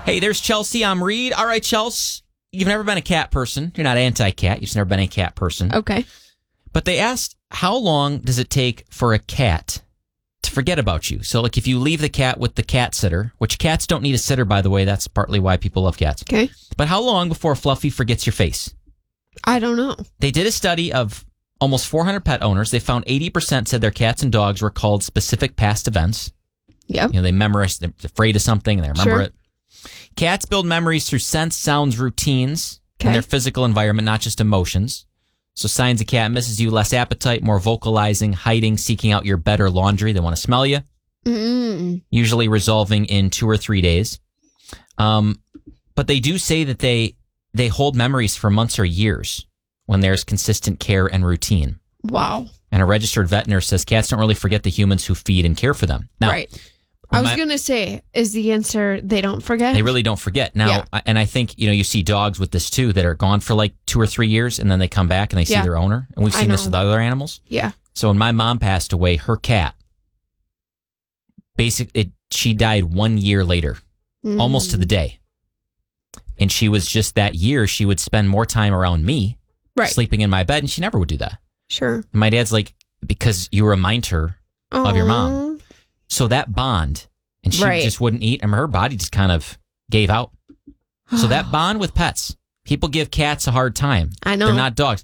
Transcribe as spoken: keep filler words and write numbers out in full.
Hey, there's Chelsea. I'm Reed. All right, Chelsea, you've never been a cat person. You're not anti-cat. You've never been a cat person. Okay. But they asked, how long does it take for a cat to forget about you? So, like, if you leave the cat with the cat sitter, which cats don't need a sitter, by the way. That's partly why people love cats. Okay. But how long before Fluffy forgets your face? I don't know. They did a study of almost four hundred pet owners. They found eighty percent said their cats and dogs recalled specific past events. Yep. You know, they memorize, they're afraid of something, and they remember Sure. it. Cats build memories through scents, sounds, routines, Okay. and their physical environment, not just emotions. So signs a cat misses you: less appetite, more vocalizing, hiding, seeking out your bed or laundry. They want to smell you. Mm. Usually resolving in two or three days. Um, but they do say that they they hold memories for months or years when there's consistent care and routine. Wow. And a registered vet nurse says cats don't really forget the humans who feed and care for them. Now, Right. I was my- going to say, is the answer they don't forget? They really don't forget. Now, Yeah. I- and I think, you know, you see dogs with this too that are gone for like two or three years and then they come back and they see Yeah. their owner. And we've I seen this know. with other animals. Yeah. So when my mom passed away, her cat, basic, it, she died one year later, almost to the day. And she was just that year, she would spend more time around me, Right. sleeping in my bed, and she never would do that. Sure. And my dad's like, because you remind her of your mom. Aw. So that bond, and she Right. just wouldn't eat, and her body just kind of gave out. So that bond with pets, people give cats a hard time. I know. They're not dogs.